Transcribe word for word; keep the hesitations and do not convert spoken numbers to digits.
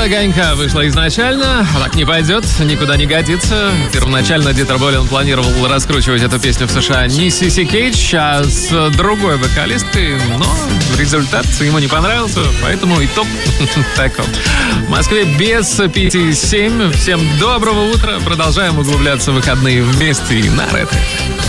огонька вышла изначально, а так не пойдет, никуда не годится. Первоначально Дитер Болин планировал раскручивать эту песню в США не с Сиси Кейдж, а с другой вокалисткой, но результат ему не понравился, поэтому итог таков. В Москве без пяти семь. Всем доброго утра. Продолжаем углубляться в выходные вместе и на Red эф эм.